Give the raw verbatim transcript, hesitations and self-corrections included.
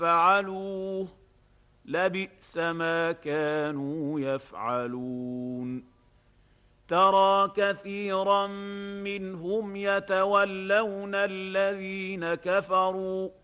فعلوه لبئس ما كانوا يفعلون ترى كثيرا منهم يتولون الذين كفروا